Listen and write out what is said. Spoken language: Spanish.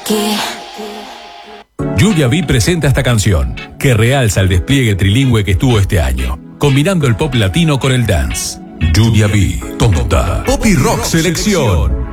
aquí. Lluvia B presenta esta canción, que realza el despliegue trilingüe que estuvo este año, combinando el pop latino con el dance. Lluvia B, tonta. Pop y rock selección.